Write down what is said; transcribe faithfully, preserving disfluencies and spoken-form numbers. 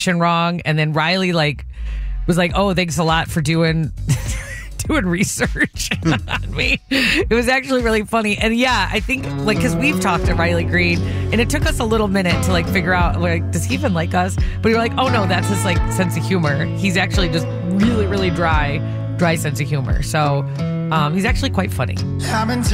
wrong, and then Riley like was like, "Oh, thanks a lot for doing doing research on me." It was actually really funny, and yeah, I think like because we've talked to Riley Green, and it took us a little minute to like figure out like, does he even like us? But we were like, "Oh no, that's his like sense of humor. He's actually just really, really dry, dry sense of humor." So um, he's actually quite funny.